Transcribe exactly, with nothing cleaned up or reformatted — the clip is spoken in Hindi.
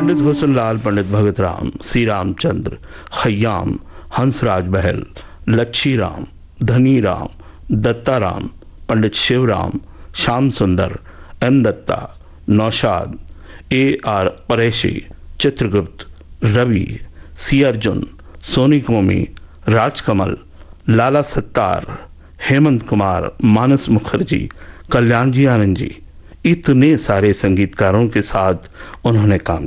पंडित हुस्नलाल, पंडित भगत राम, सी रामचंद्र, खयाम, हंसराज बहल, लच्छी राम, धनी राम, दत्ता राम, पंडित शिवराम, श्याम सुंदर, M Dutta, Naushad, A R परेशी, Chitragupta, Ravi, सी अर्जुन, सोनी कोमी, राजकमल, लाला सत्तार, हेमंत कुमार, मानस मुखर्जी, कल्याण जी आनंद जी, इतने सारे संगीतकारों के साथ उन्होंने काम